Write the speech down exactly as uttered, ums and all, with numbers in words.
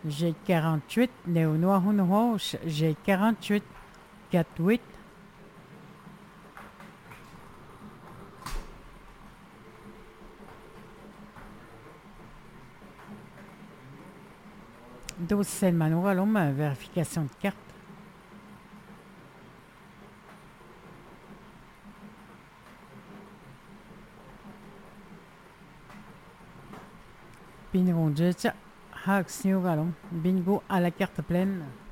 J'ai quarante-huit, Néo Roche, j'ai quarante-huit, quatre-huit. douze Selman Wallum, vérification de carte. Bingo, Hax New Wallum, bingo à la carte pleine.